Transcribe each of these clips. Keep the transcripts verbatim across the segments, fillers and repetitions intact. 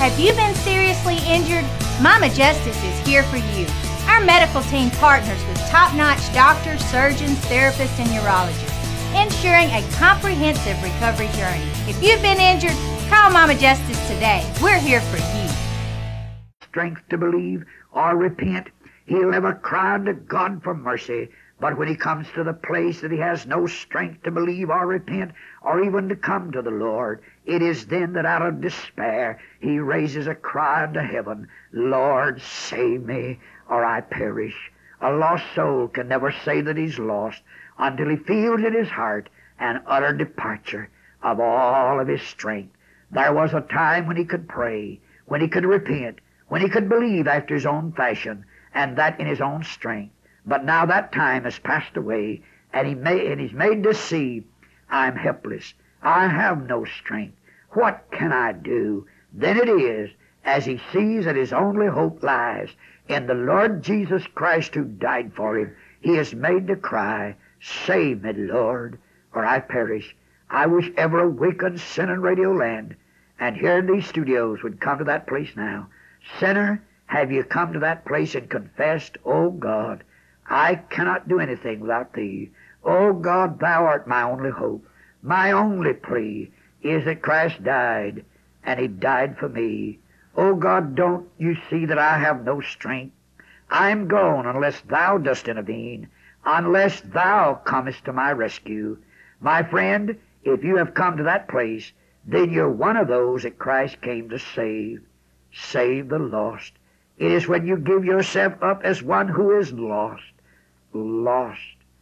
Have you been seriously injured? Mama Justice is here for you. Our medical team partners with top-notch doctors, surgeons, therapists, and urologists, ensuring a comprehensive recovery journey. If you've been injured, call Mama Justice today. We're here for you. Strength to believe or repent, he'll never cry unto God for mercy. But when he comes to the place that he has no strength to believe or repent or even to come to the Lord, it is then that out of despair he raises a cry unto heaven, Lord, save me, or I perish. A lost soul can never say that he's lost until he feels in his heart an utter departure of all of his strength. There was a time when he could pray, when he could repent, when he could believe after his own fashion, and that in his own strength. But now that time has passed away, and, he may, and he's made to see, I'm helpless. I have no strength. What can I do? Then it is, as he sees that his only hope lies in the Lord Jesus Christ who died for him, he is made to cry, save me, Lord, or I perish. I wish every awakened sinner in Radio Land and here in these studios would come to that place now. Sinner, have you come to that place and confessed, oh God, I cannot do anything without Thee. Oh God, Thou art my only hope. My only plea is that Christ died, and He died for me. Oh God, don't you see that I have no strength? I'm gone unless Thou dost intervene, unless Thou comest to my rescue. My friend, if you have come to that place, then you're one of those that Christ came to save. Save the lost. It is when you give yourself up as one who is lost, lost,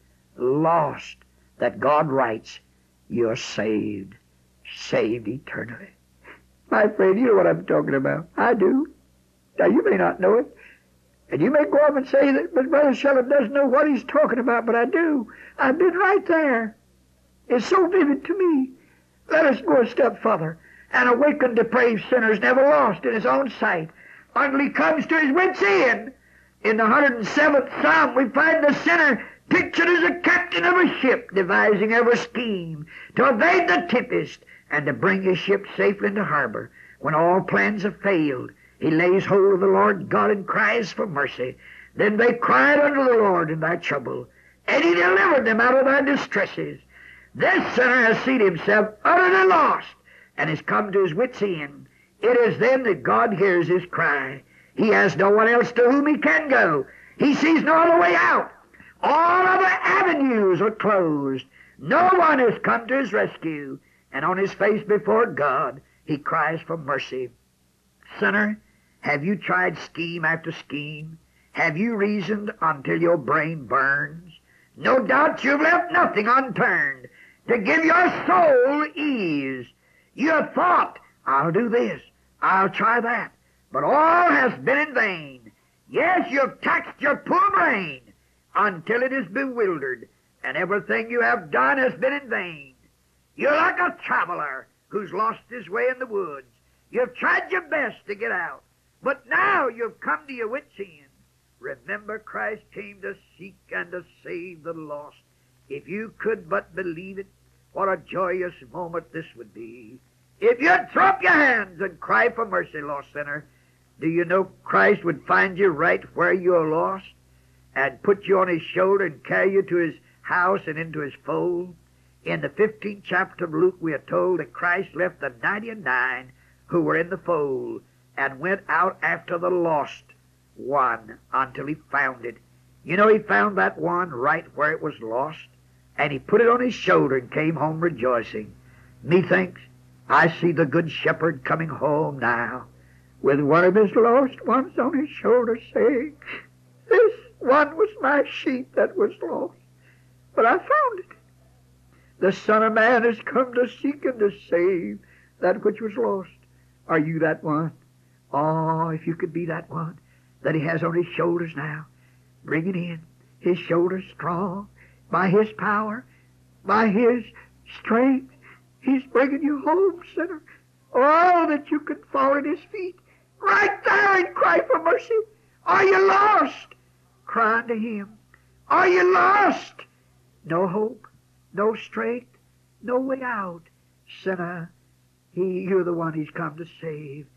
lost, that God writes, you're saved, saved eternally. My friend, you know what I'm talking about. I do. Now, you may not know it, and you may go up and say that, but Brother Sheldon doesn't know what he's talking about, but I do. I've been right there. It's so vivid to me. Let us go a step further. An awakened, depraved sinner is never lost in his own sight until he comes to his wits' end. In the one hundred seventh Psalm, we find the sinner pictured as a captain of a ship, devising every scheme to evade the tempest and to bring his ship safely into harbor. When all plans have failed, he lays hold of the Lord God and cries for mercy. Then they cried unto the Lord in their trouble, and He delivered them out of their distresses. This sinner has seen himself utterly lost and has come to his wits' end. It is then that God hears his cry. He has no one else to whom he can go. He sees no other way out. All other avenues are closed. No one has come to his rescue. And on his face before God, he cries for mercy. Sinner, have you tried scheme after scheme? Have you reasoned until your brain burns? No doubt you've left nothing unturned to give your soul ease. You have thought, I'll do this, I'll try that, but all has been in vain. Yes, you've taxed your poor brain until it is bewildered, and everything you have done has been in vain. You're like a traveler who's lost his way in the woods. You've tried your best to get out, but now you've come to your wits' end. Remember, Christ came to seek and to save the lost. If you could but believe it, what a joyous moment this would be. If you'd throw up your hands and cry for mercy, lost sinner, do you know Christ would find you right where you're lost and put you on His shoulder and carry you to His house and into His fold? In the fifteenth chapter of Luke, we are told that Christ left the ninety-nine who were in the fold and went out after the lost one until He found it. You know, He found that one right where it was lost, and He put it on His shoulder and came home rejoicing. Methinks I see the Good Shepherd coming home now, with one of His lost ones on His shoulder, saying, this one was my sheep that was lost, but I found it. The Son of Man has come to seek and to save that which was lost. Are you that one? Oh, if you could be that one that He has on His shoulders now. Bring it in. His shoulders strong. By His power, by His strength, He's bringing you home, sinner. Oh, that you could fall at His feet right there and cry for mercy. Are you lost? Cry to Him. Are you lost? No hope, no strength, no way out. Sinner, He, you're the one He's come to save.